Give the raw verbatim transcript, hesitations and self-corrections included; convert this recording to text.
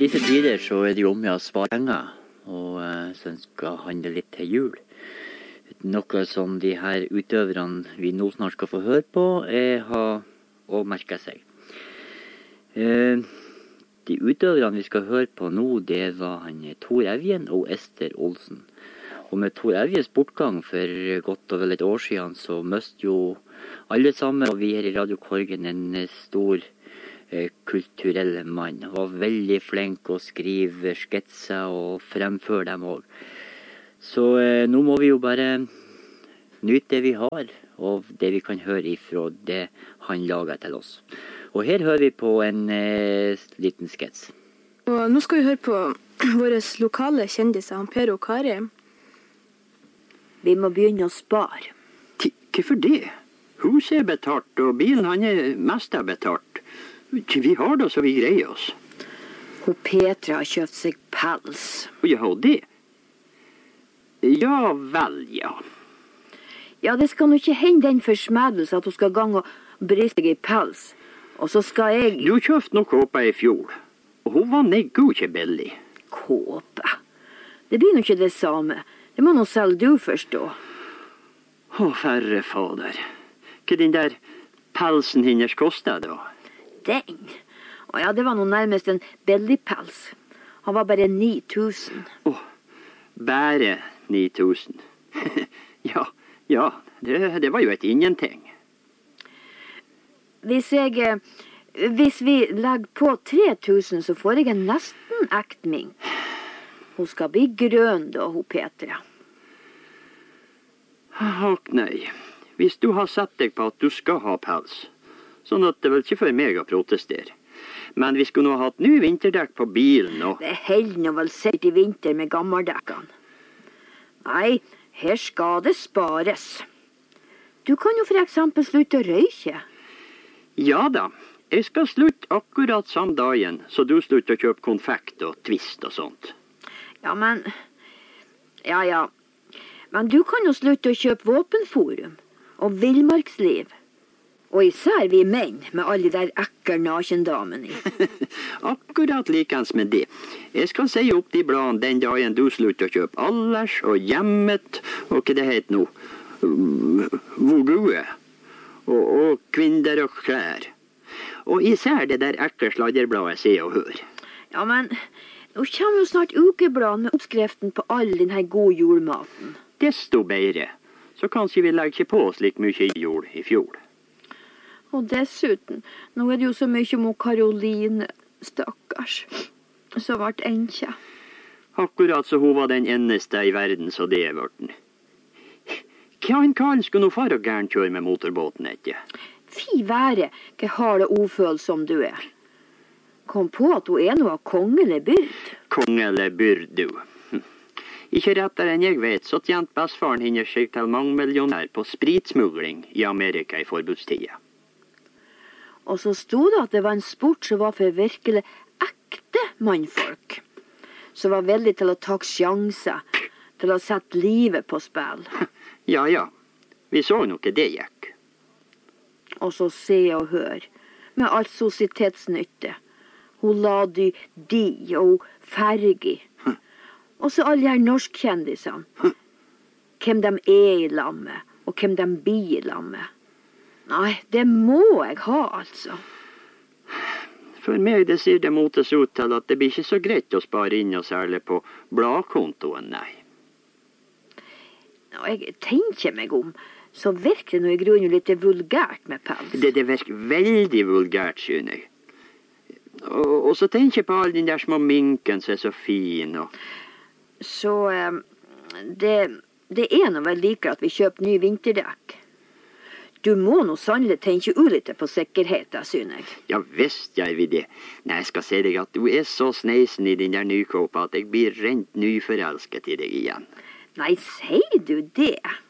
disse tider så er det jo om å spare penger, og uh, så en skal handle litt til jul. Noe som de her utøverne vi nå snart skal få høre på, er, har også merket seg. Uh, de utøverne vi skal høre på nå, det var han Tor Evjen og Ester Olsen. Og med Tor Evjens bortgang for godt over et år siden, så møtte jo alle sammen, og vi her i Radio Korgen, en stor eh, kulturell mann. Han var veldig flink å skrive sketser og fremføre dem også. Så eh, nå må vi jo bare nyte det vi har, og det vi kan høre ifra det han lager til oss. Og her hører vi på en eh, liten skets. Og nå skal vi høre på våre lokale kjendiser, Per og Kari. Vi må begynne å spare. Hvorfor det? Huset er betalt, og bilen han er mest er betalt. Vi har det så vi greier oss. Hun Petra har kjøpt seg pels. Ja, og det? Ja vel, ja. Ja, det skal nå ikke hende den forsmedelse at hun skal gang og briste seg i pels. Og så skal jeg... Du kjøpte noe kåpa i fjor, og hun var neggo ikke billig. Kåpe? Det blir nå ikke det samme. Det må nå selv du forstå. Å, færre fader. Hva den der pelsen hennes kostet da? Den? Å ja, det var nå nærmest en billigpels. Han var bare ni tusen. Å, bare ni tusen. ja, ja, det, det var jo et ingenting. Hvis jeg... Hvis vi legger på tre tusen, så får jeg en nesten ekt mink. Hun skal bli grønn da, hun Petra. Akk nei. Hvis du har sett deg på at du skal ha pels, sånn at det vel ikke for meg å protestere. Men vi skulle nå ha hatt ny vinterdekk på bilen og... Det holder nå vel sikkert i vinter med gammeldekkene. Nei, her skal det spares. Du kan jo for eksempel slutte å røyke. Ja da. Jeg skal slutte akkurat samme dagen, så du slutter å kjøpe konfekt og twist og sånt. Ja, men... Ja, ja. Men du kan jo slutte å kjøpe våpenforum og villmarksliv. Og især vi menn med alle de der ekkel nakendamene i. Akkurat likens med det. Jeg skal si opp de bladene den dagen du slutter å kjøpe Allers og Hjemmet og hva det heter nå. Voodoo. Og, og Kvinner og klær. Og især det der ekkel sladderbladet Se og Hør. Ja, men... Nå kommer jo snart ukebladet med oppskriften på all denne gode jordmaten. Desto bedre. Så kanskje vi legger ikke på slik mye jord i fjor. Og dessuten, nå er det jo så mye om Karoline, stakkars, som ble enkje. Akkurat så hun var den eneste i verden, så det er vorten. Hva en Karl skulle nå fare og gærent kjøre med motorbåten, ikke? Fy være, hva har det oføl som du er. Kom på at hun er noe av kongelig byrd. Kongelig byrd, du. Hm. Ikke rettere enn jeg vet, så tjent bestfaren hennes seg til mange millionær på spritsmugling i Amerika i forbudstida. Og så stod det at det var en sport som var for virkelig ekte mannfolk. Som var villig til å ta sjanser, til å sette livet på spill. Ja, ja. Vi så noe det gikk. Og så Se og Hør, med alt sosietetsnytte. Hun la de, de og Fergi. Hm. Og så alle her norskkjendisene. Hm. Hvem de er i lammet, og hvem de blir i lammet. Nei, det må jeg ha, altså. For meg det ser det motes ut til at det blir ikke så greit å spare inn og særlig på bladkontoen, nei. Nå, jeg tenker meg om, så virker det noe i grunnen litt vulgært med pels. Det, det virker veldig vulgært, synes jeg. Og, og så tenker jeg på alle de der små minken som er så fin. Og... Så um, det, det er noe vel like at vi kjøper ny vinterdekk. Du må nå sannelig tenke ulitt på sikkerheten, synes jeg. Ja, visst jeg vil det. Nei, jeg skal si deg at du er så sneisen i den der nykåpa at jeg blir rent nyforelsket i deg igjen. Nei, sier du det?